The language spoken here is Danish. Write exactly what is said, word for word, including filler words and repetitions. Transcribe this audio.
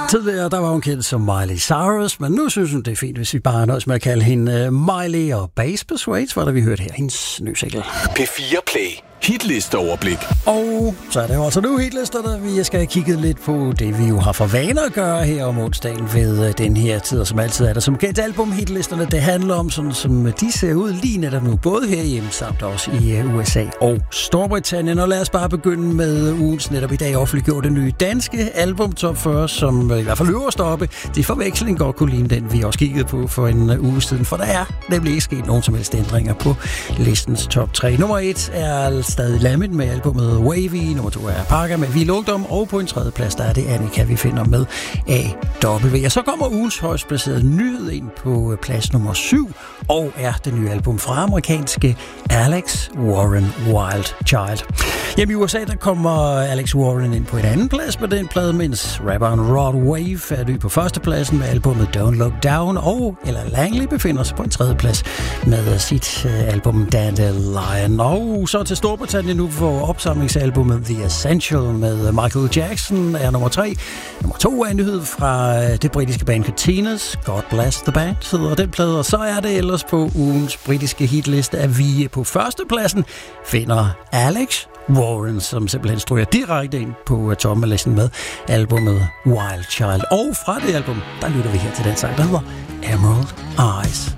Tidligere der var hun kendt som Miley Cyrus, men nu synes hun, det er fint, hvis vi bare nøjes med at kalde hende uh, Miley og Bass Persuades, var der vi hørte her, hendes nye single. P fire Play. Hitlisteoverblik. Og så er det jo altså nu hitlisterne. Vi skal have kigget lidt på det, vi jo har for vaner at gøre her om onsdagen ved uh, den her tid, og som altid er der som kendt album hitlisterne. Det handler om sådan, som de ser ud lige netop nu, både herhjemme samt også i uh, U S A og Storbritannien. Og lad os bare begynde med ugens netop i dag offentliggjorte nye danske album top fyrre, som uh, i hvert fald øverst oppe. Det forveksling godt kunne ligne den, vi også kiggede på for en uh, uge siden, for der er nemlig ikke sket nogen som helst ændringer på listens top tre. Nummer et er stadig Lamin med albumet Wavy, nummer to er Parker med Vild Ungdom, og på en tredje plads der er det Annika, vi finder med A W. Og så kommer ugens højst placerede nyhed ind på plads nummer syv, og er det nye album fra amerikanske Alex Warren Wildchild. Hjemme i U S A der kommer Alex Warren ind på en anden plads med den plade, mens rapperen Rod Wave er ny på førstepladsen med albumet Don't Look Down, og Ella Langley befinder sig på en tredje plads med sit album Dandelion. Og så til Storbritannien nu for opsamlingsalbumet The Essential med Michael Jackson er nummer tre. Nummer to er en nyhed fra det britiske band Catinas, God Bless the Band hedder den plade, og så er det ellers på ugens britiske hitliste, at vi på førstepladsen finder Alex Warren, som simpelthen stryger direkte ind på tommelisten med albumet Wild Child. Og fra det album, der lytter vi her til den sang, der hedder Emerald Eyes.